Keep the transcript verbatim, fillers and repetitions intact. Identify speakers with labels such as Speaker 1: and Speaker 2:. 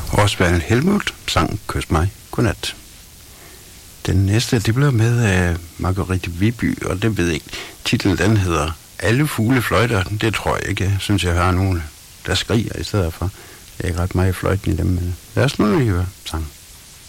Speaker 1: Osvald Helmuth sang Kys mig godnat. Den næste, det blev med af Marguerite Viby, og det ved jeg ikke. Titlen, den hedder Alle fugle fløjter. Det tror jeg ikke. Jeg synes, jeg har nogen, der skriger i stedet for. Jeg er ikke ret meget fløjten i dem, men lad os nu lige høre sang.